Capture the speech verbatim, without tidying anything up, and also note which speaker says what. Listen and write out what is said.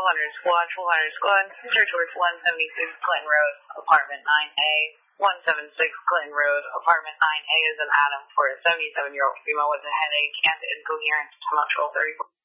Speaker 1: twelve hundred squad, twelve hundred squad. Territory one seventy-six Clinton Road, apartment nine A. one seventy-six Clinton Road, apartment nine A is an Adam for a seventy-seven-year-old female with a headache and incoherence. Time out twelve thirty-four.